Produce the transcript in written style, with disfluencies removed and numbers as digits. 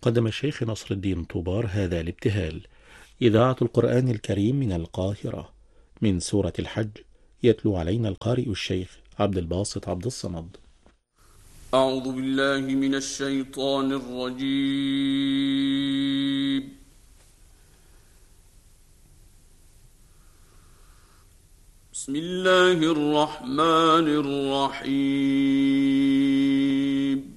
قدم الشيخ نصر الدين طوبار هذا الابتهال. إذاعة القرآن الكريم من القاهرة، من سورة الحج، يتلو علينا القارئ الشيخ عبد الباسط عبد الصمد. أعوذ بالله من الشيطان الرجيم. بسم الله الرحمن الرحيم.